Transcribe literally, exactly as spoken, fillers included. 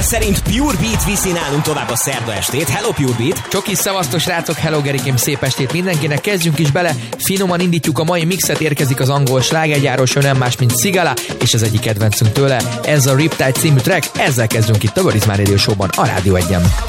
szerint Pure Beat viszi nálunk tovább a szerda estét. Hello Pure Beat! Csoki, szevasztos srácok, hello Gerikém, szép estét mindenkinek, kezdjünk is bele, finoman indítjuk a mai mixet, érkezik az angol slágergyáros, ő nem más, mint Sigala, és az egyik kedvencünk tőle, ez a Riptide című track, ezzel kezdünk itt a Gorizmán Radio Show-ban, a Rádió Egyen.